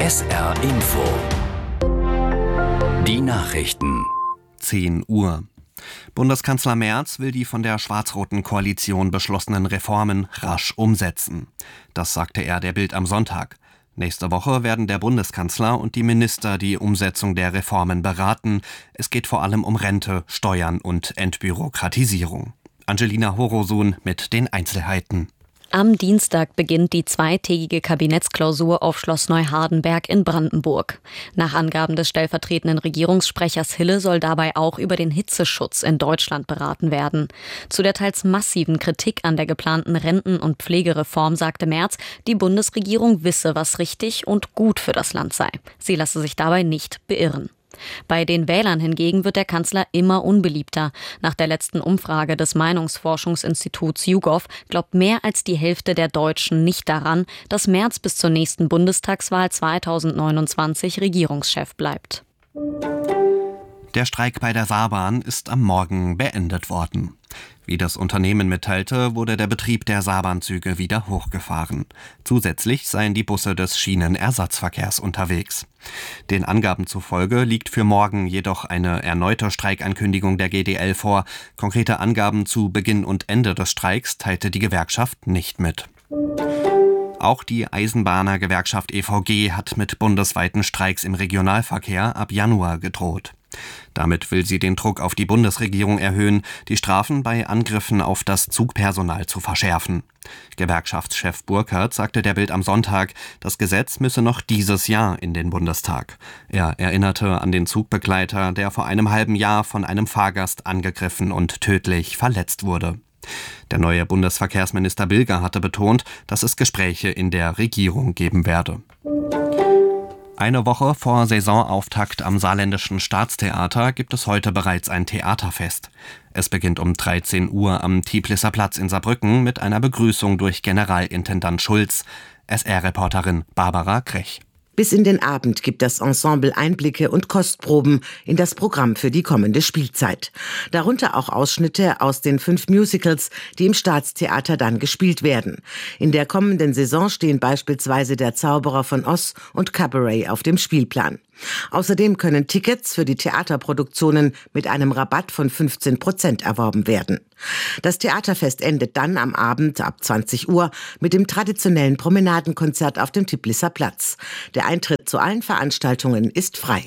SR Info. Die Nachrichten. 10 Uhr. Bundeskanzler Merz will die von der schwarz-roten Koalition beschlossenen Reformen rasch umsetzen. Das sagte er der Bild am Sonntag. Nächste Woche werden der Bundeskanzler und die Minister die Umsetzung der Reformen beraten. Es geht vor allem um Rente, Steuern und Entbürokratisierung. Angelina Horosun mit den Einzelheiten. Am Dienstag beginnt die zweitägige Kabinettsklausur auf Schloss Neuhardenberg in Brandenburg. Nach Angaben des stellvertretenden Regierungssprechers Hille soll dabei auch über den Hitzeschutz in Deutschland beraten werden. Zu der teils massiven Kritik an der geplanten Renten- und Pflegereform sagte Merz, die Bundesregierung wisse, was richtig und gut für das Land sei. Sie lasse sich dabei nicht beirren. Bei den Wählern hingegen wird der Kanzler immer unbeliebter. Nach der letzten Umfrage des Meinungsforschungsinstituts YouGov glaubt mehr als die Hälfte der Deutschen nicht daran, dass Merz bis zur nächsten Bundestagswahl 2029 Regierungschef bleibt. Der Streik bei der Saarbahn ist am Morgen beendet worden. Wie das Unternehmen mitteilte, wurde der Betrieb der Saarbahnzüge wieder hochgefahren. Zusätzlich seien die Busse des Schienenersatzverkehrs unterwegs. Den Angaben zufolge liegt für morgen jedoch eine erneute Streikankündigung der GDL vor. Konkrete Angaben zu Beginn und Ende des Streiks teilte die Gewerkschaft nicht mit. Auch die Eisenbahnergewerkschaft EVG hat mit bundesweiten Streiks im Regionalverkehr ab Januar gedroht. Damit will sie den Druck auf die Bundesregierung erhöhen, die Strafen bei Angriffen auf das Zugpersonal zu verschärfen. Gewerkschaftschef Burkhardt sagte der Bild am Sonntag, das Gesetz müsse noch dieses Jahr in den Bundestag. Er erinnerte an den Zugbegleiter, der vor einem halben Jahr von einem Fahrgast angegriffen und tödlich verletzt wurde. Der neue Bundesverkehrsminister Bilger hatte betont, dass es Gespräche in der Regierung geben werde. Eine Woche vor Saisonauftakt am Saarländischen Staatstheater gibt es heute bereits ein Theaterfest. Es beginnt um 13 Uhr am Tieblisser Platz in Saarbrücken mit einer Begrüßung durch Generalintendant Schulz. SR-Reporterin Barbara Krech. Bis in den Abend gibt das Ensemble Einblicke und Kostproben in das Programm für die kommende Spielzeit. Darunter auch Ausschnitte aus den 5 Musicals, die im Staatstheater dann gespielt werden. In der kommenden Saison stehen beispielsweise Der Zauberer von Oz und Cabaret auf dem Spielplan. Außerdem können Tickets für die Theaterproduktionen mit einem Rabatt von 15% erworben werden. Das Theaterfest endet dann am Abend ab 20 Uhr mit dem traditionellen Promenadenkonzert auf dem Tieblisser Platz. Der Eintritt zu allen Veranstaltungen ist frei.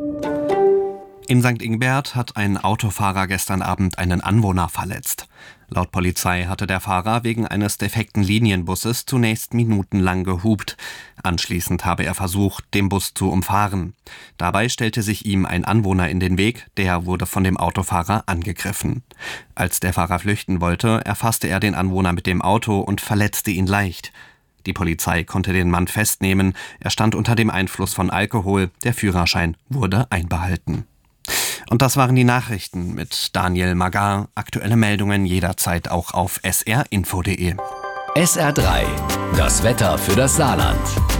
In St. Ingbert hat ein Autofahrer gestern Abend einen Anwohner verletzt. Laut Polizei hatte der Fahrer wegen eines defekten Linienbusses zunächst minutenlang gehupt. Anschließend habe er versucht, den Bus zu umfahren. Dabei stellte sich ihm ein Anwohner in den Weg, der wurde von dem Autofahrer angegriffen. Als der Fahrer flüchten wollte, erfasste er den Anwohner mit dem Auto und verletzte ihn leicht. Die Polizei konnte den Mann festnehmen. Er stand unter dem Einfluss von Alkohol. Der Führerschein wurde einbehalten. Und das waren die Nachrichten mit Daniel Magar. Aktuelle Meldungen jederzeit auch auf srinfo.de. SR3, das Wetter für das Saarland.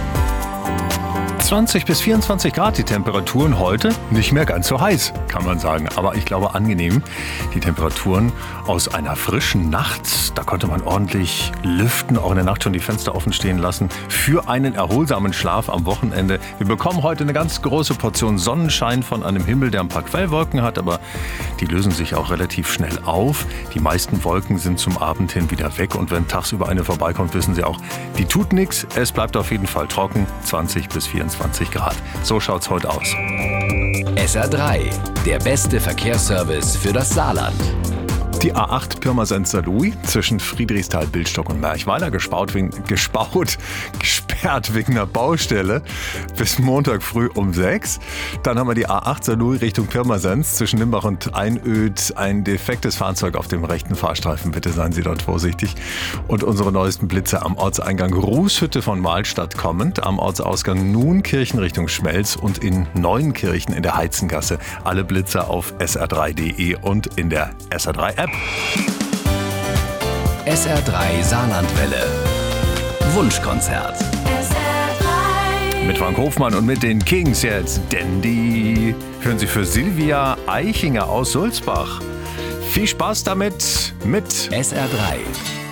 20 bis 24 Grad die Temperaturen heute, nicht mehr ganz so heiß, kann man sagen, aber ich glaube angenehm. Die Temperaturen aus einer frischen Nacht, da konnte man ordentlich lüften, auch in der Nacht schon die Fenster offen stehen lassen, für einen erholsamen Schlaf am Wochenende. Wir bekommen heute eine ganz große Portion Sonnenschein von einem Himmel, der ein paar Quellwolken hat, aber die lösen sich auch relativ schnell auf. Die meisten Wolken sind zum Abend hin wieder weg und wenn tagsüber eine vorbeikommt, wissen Sie auch, die tut nichts. Es bleibt auf jeden Fall trocken, 20 bis 24 Grad. So schaut's heute aus. SR3, der beste Verkehrsservice für das Saarland. Die A8 Pirmasens-Saarlouis zwischen Friedrichsthal, Bildstock und Merchweiler gesperrt wegen einer Baustelle bis Montag früh um 6. Dann haben wir die A8 Saarlouis Richtung Pirmasens zwischen Limbach und Einöd. Ein defektes Fahrzeug auf dem rechten Fahrstreifen. Bitte seien Sie dort vorsichtig. Und unsere neuesten Blitze am Ortseingang Rußhütte von Mahlstadt kommend, am Ortsausgang Nuenkirchen Richtung Schmelz und in Neuenkirchen in der Heizengasse. Alle Blitze auf sr3.de und in der SR3-App. SR3 Saarlandwelle. Wunschkonzert. Mit Frank Hofmann und mit den Kings jetzt. Dandy. Hören Sie für Silvia Eichinger aus Sulzbach. Viel Spaß damit mit SR3.